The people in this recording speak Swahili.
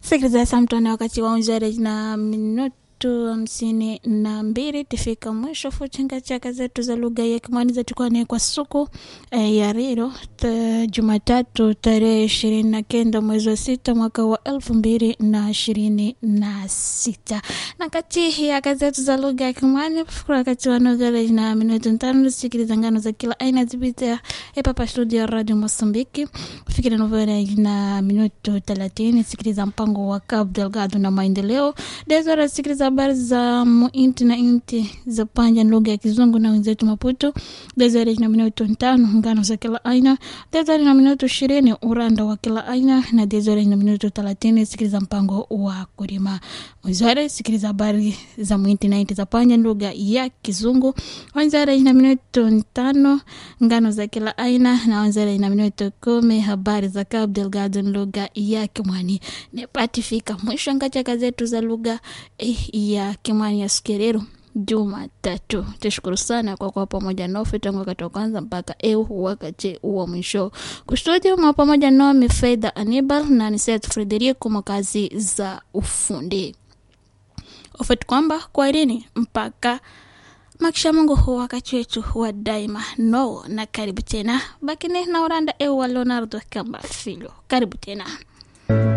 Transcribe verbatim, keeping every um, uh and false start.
Sikiliza samtone wakati wa unjare na minuto hamsini na mbili tifika mwisho fuchinga chaka zetu za lugha ya Kimwani zetu kwa ne kwa suku e, ya riro ta, Jumatatu tarehe ishirini na kenda mwezi wa sita mwaka wa elfu mbili na ishirini na sita. Na kati ya kazetu za lugha ya Kimwani fukura kati wa novele na minuto ntano sikiliza ngano za kila aina zibita hapa pa studio Radio Mosambiki. Fikira novele na minuto thelathini sikiliza mpango wa Cabo Delgado na maendeleo. Dezora sikiliza habari za inti na inti za panja lugha ya Kizungu na wenzetu Maputo. Dezora na minuto tano ngano za kila aina. Dezora na minuto ishirini uranda wa kila aina na dezora na minuto thelathini sikiliza mpango wa kulima. Dezora sikiliza habari za inti na inti za panja lugha ya Kizungu. Dezora na minuto tano ngano za kila aina na dezora na minuto kumi habari za Cabo Delgado lugha ya Kimwani. Nepati fika mwisho ngacha zetu za lugha eh, ya Kimwani ya Sikerero Jumatatu. Tashukuru sana kwa kwa pamoja nofe tangu wakati wa kwanza mpaka eu wakati wa mwisho. Kustudio mwa pamoja nami Faida Anibal na Niset Frederico makazi za ufundi. Ofet kwamba kwa irini mpaka makisha Mungu huwa wakati wetu wa daima. No na karibu tena. Bakini na uranda eu wa Leonardo Kamba Filo. Karibu tena.